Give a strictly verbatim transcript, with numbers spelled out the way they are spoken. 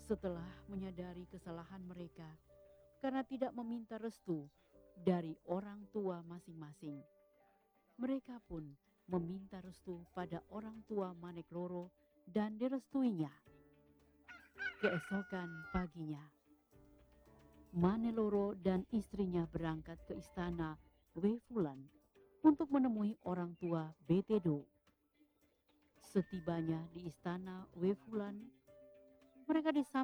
Setelah menyadari kesalahan mereka karena tidak meminta restu dari orang tua masing-masing, mereka pun meminta restu pada orang tua Manekloro dan direstuinya. Keesokan paginya, Maneloro dan istrinya berangkat ke istana Wefulan untuk menemui orang tua Betedo. Setibanya di istana Wefulan, mereka disambut